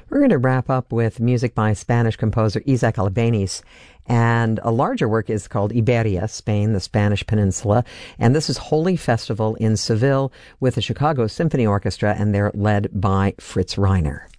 We're going to wrap up with music by Spanish composer Isaac Albéniz. And a larger work is called Iberia, Spain, the Spanish Peninsula. And this is Holy Festival in Seville with the Chicago Symphony Orchestra, and they're led by Fritz Reiner.